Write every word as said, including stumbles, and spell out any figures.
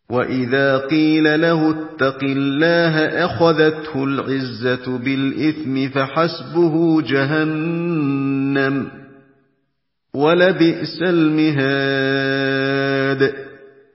وَإِذَا قِيلَ لَهُ اتَّقِ اللَّهَ أَخَذَتْهُ الْعِزَّةُ بِالْإِثْمِ فَحَسْبُهُ جَهَنَّمُ ۚ وَلَبِئْسَ الْمِهَادُ